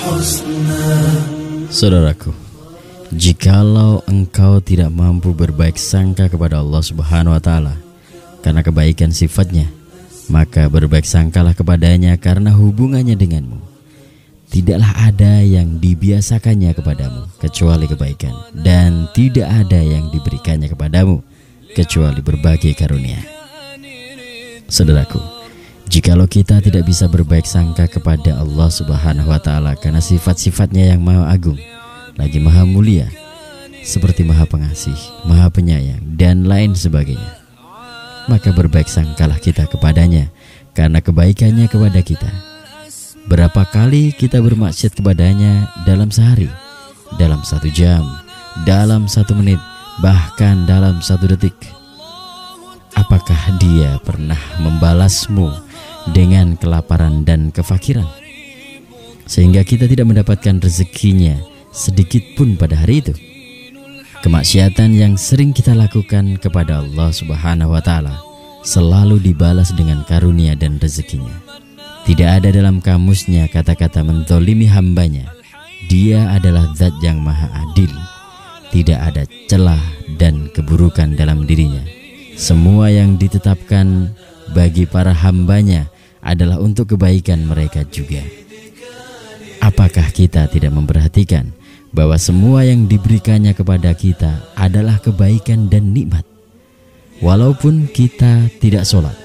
Saudaraku, jikalau engkau tidak mampu berbaik sangka kepada Allah Subhanahu wa Ta'ala karena kebaikan sifatnya, maka berbaik sangkalah kepadanya karena hubungannya denganmu. Tidaklah ada yang dibiasakannya kepadamu kecuali kebaikan, dan tidak ada yang diberikannya kepadamu kecuali berbagai karunia. Saudaraku, jikalau kita tidak bisa berbaik sangka kepada Allah Subhanahu wa Ta'ala karena sifat-sifatnya yang maha agung, lagi maha mulia, seperti maha pengasih, maha penyayang, dan lain sebagainya, maka berbaik sangkalah kita kepadanya karena kebaikannya kepada kita. Berapa kali kita bermaksiat kepadanya dalam sehari, dalam 1 jam, dalam 1 menit, bahkan dalam 1 detik? Apakah dia pernah membalasmu dengan kelaparan dan kefakiran, sehingga kita tidak mendapatkan rezekinya sedikit pun pada hari itu? Kemaksiatan yang sering kita lakukan kepada Allah Subhanahu wa Ta'ala selalu dibalas dengan karunia dan rezekinya. Tidak ada dalam kamusnya kata-kata menzolimi hambanya. Dia adalah zat yang maha adil. Tidak ada celah dan keburukan dalam dirinya. Semua yang ditetapkan bagi para hambanya adalah untuk kebaikan mereka juga. Apakah kita tidak memperhatikan bahwa semua yang diberikannya kepada kita adalah kebaikan dan nikmat? Walaupun kita tidak sholat,